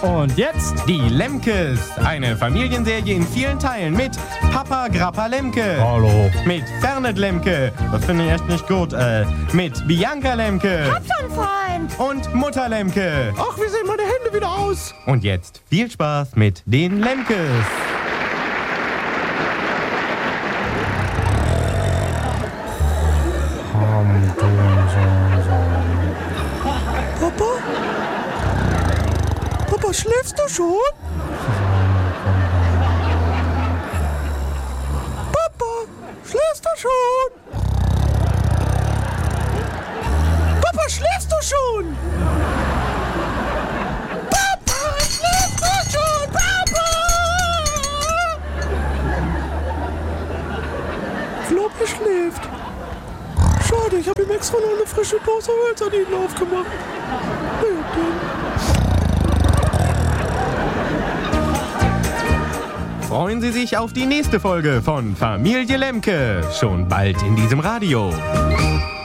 Und jetzt Die Lemkes, eine Familienserie in vielen Teilen mit Papa Grappa Lemke. Hallo. Mit Fernet Lemke, das finde ich echt nicht gut. Mit Bianca Lemke. Hab schon, Freund. Und Mutter Lemke. Ach, wie sehen meine Hände wieder aus? Und jetzt viel Spaß mit den Lemkes. Papa? Papa, schläfst du schon? Papa, schläfst du schon? Papa, schläfst du schon? Papa, schläfst du schon? Papa! Floppy schläft. Schade, ich habe ihm extra noch eine frische Dose Hölzerdin aufgemacht. Ja, dann. Freuen Sie sich auf die nächste Folge von Familie Lemke. Schon bald in diesem Radio.